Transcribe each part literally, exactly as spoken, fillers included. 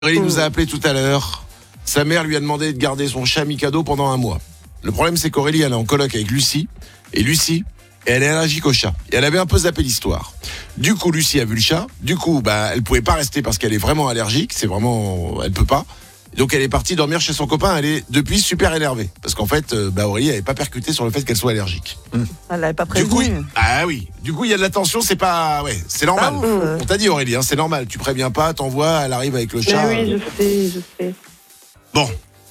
Aurélie nous a appelé tout à l'heure. Sa mère lui a demandé de garder son chat Mikado pendant un mois. Le problème, c'est qu'Aurélie, elle est en coloc avec Lucie. Et Lucie, elle est allergique au chat. Et elle avait un peu zappé l'histoire. Du coup, Lucie a vu le chat. Du coup, bah, elle pouvait pas rester parce qu'elle est vraiment allergique. C'est vraiment, elle peut pas. Donc, elle est partie dormir chez son copain. Elle est depuis super énervée. Parce qu'en fait, euh, bah, Aurélie n'avait pas percuté sur le fait qu'elle soit allergique. Elle l'avait pas Du prévenu. coup, il- ah oui. Du coup, il y a de la tension. C'est pas, ouais, c'est normal. Pas ouf. On t'a dit, Aurélie, hein, c'est normal. Tu préviens pas, t'envoies, elle arrive avec le chat. Mais oui, je sais, je sais. Bon.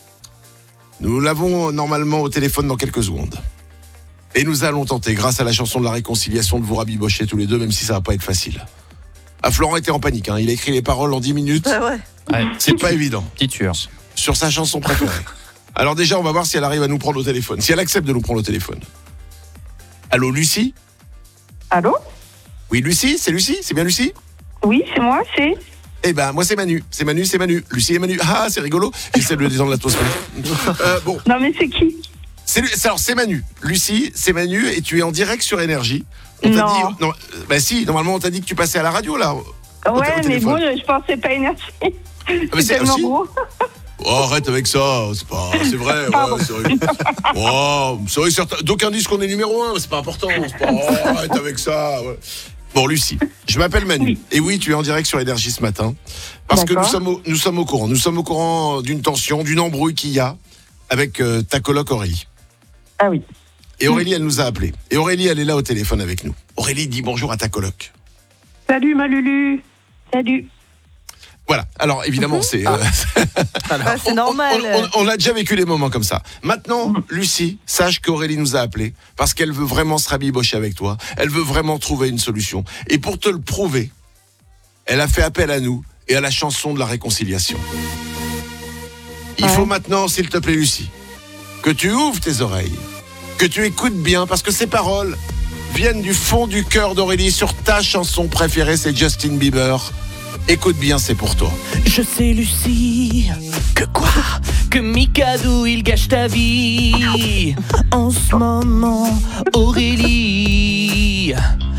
Nous l'avons normalement au téléphone dans quelques secondes. Et nous allons tenter, grâce à la chanson de la réconciliation, de vous rabibocher tous les deux, même si ça va pas être facile. Ah, Florent était en panique, hein. Il a écrit les paroles en dix minutes. Ah ouais. Ouais, C'est pas évident. petite tueur. Sur sa chanson préférée. Alors déjà, on va voir si elle arrive à nous prendre au téléphone. Si elle accepte de nous prendre au téléphone. Allô, Lucie ? Allô? Oui, Lucie ? C'est Lucie ? C'est bien Lucie ? Oui, c'est moi, c'est... Eh ben, moi, c'est Manu. C'est Manu, c'est Manu. Lucie et Manu. Ah, c'est rigolo. J'essaie de le descendre l'atmosphère. Euh, bon. Non, mais c'est qui? C'est, c'est- alors, c'est Manu. Lucie, c'est Manu et tu es en direct sur Énergie. On t'a Non. dit. Non, euh, bah si, normalement, on t'a dit que tu passais à la radio, là. au- au Ouais, mais téléphone. bon, je pensais pas énergie. mais C'est c'est tellement aussi- gros. Oh, arrête avec ça. C'est pas. C'est vrai. Pardon. Ouais, c'est vrai. Oh, c'est vrai, certains. D'aucuns disent qu'on est numéro un. C'est pas important. C'est pas. Oh, arrête avec ça. ouais. Bon, Lucie, je m'appelle Manu. Oui. Et oui, tu es en direct sur Énergie ce matin. Parce que nous D'accord. sommes, au, nous sommes au courant. Nous sommes au courant d'une tension, d'une embrouille qu'il y a avec euh, ta coloc Aurélie. Ah oui. Et Aurélie, elle nous a appelés. Et Aurélie, elle est là au téléphone avec nous. Aurélie dit bonjour à ta coloc. Salut, ma Lulu. Salut. Voilà. Alors, évidemment, c'est... euh, Ah, c'est on- normal. On, on- on a déjà vécu des moments comme ça. Maintenant, Lucie, sache qu'Aurélie nous a appelés parce qu'elle veut vraiment se rabibocher avec toi. Elle veut vraiment trouver une solution. Et pour te le prouver, elle a fait appel à nous et à la chanson de la réconciliation. Il Ouais. faut maintenant, s'il te plaît, Lucie, que tu ouvres tes oreilles, que tu écoutes bien parce que ces paroles viennent du fond du cœur d'Aurélie sur ta chanson préférée, c'est Justin Bieber. Écoute bien, c'est pour toi. Je sais, Lucie, que quoi? Que Mikado, il gâche ta vie. En ce moment, Aurélie